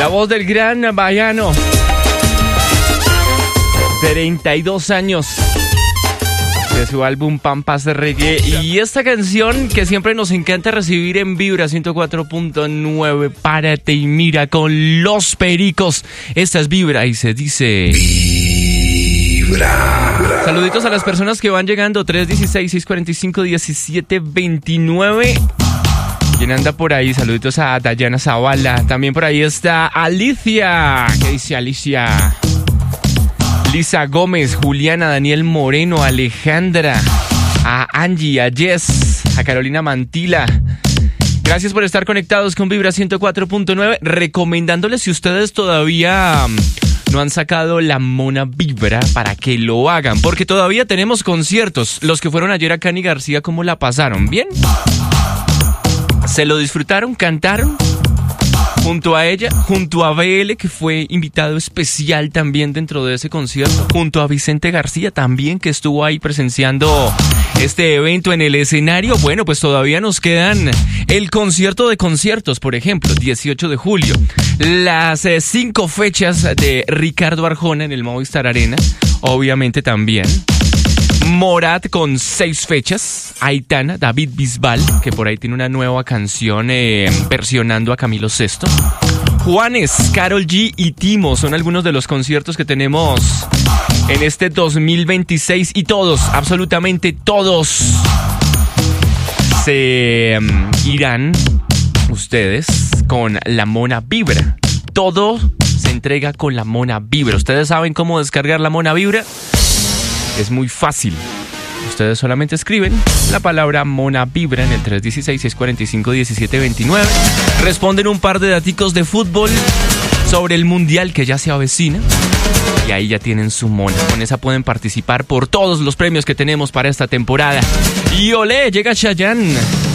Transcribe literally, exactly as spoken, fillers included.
voz del gran Baiano. treinta y dos años de su álbum Pampas de Reggae. Y esta canción que siempre nos encanta recibir en Vibra ciento cuatro punto nueve. Párate y mira con Los Pericos. Esta es Vibra y se dice... Vibra. Saluditos a las personas que van llegando. tres uno seis, seis cuatro cinco, uno siete dos nueve. ¿Quién anda por ahí? Saluditos a Dayana Zavala. También por ahí está Alicia. ¿Qué dice Alicia? Lisa Gómez, Juliana, Daniel Moreno, Alejandra, a Angie, a Jess, a Carolina Mantila. Gracias por estar conectados con Vibra ciento cuatro punto nueve. Recomendándoles, si ustedes todavía no han sacado la Mona Vibra, para que lo hagan, porque todavía tenemos conciertos. Los que fueron ayer a Cani García, ¿cómo la pasaron? ¿Bien? ¿Se lo disfrutaron? ¿Cantaron? Junto a ella, junto a B L, que fue invitado especial también dentro de ese concierto, junto a Vicente García también, que estuvo ahí presenciando este evento en el escenario. Bueno, pues todavía nos quedan el concierto de conciertos, por ejemplo, dieciocho de julio, las eh, cinco fechas de Ricardo Arjona en el Movistar Arena, obviamente también Morat con seis fechas, Aitana, David Bisbal, que por ahí tiene una nueva canción eh, versionando a Camilo Sesto, Juanes, Karol G y Timo son algunos de los conciertos que tenemos en este dos mil veintiséis, y todos, absolutamente todos, se um, irán ustedes con la Mona Vibra. Todo se entrega con la Mona Vibra. ¿Ustedes saben cómo descargar la Mona Vibra? Es muy fácil. Ustedes solamente escriben la palabra Mona Vibra en el tres uno seis, seis cuatro cinco, uno siete dos nueve. Responden un par de daticos de fútbol sobre el mundial que ya se avecina. Y ahí ya tienen su Mona. Con esa pueden participar por todos los premios que tenemos para esta temporada. Y olé, llega Chayanne.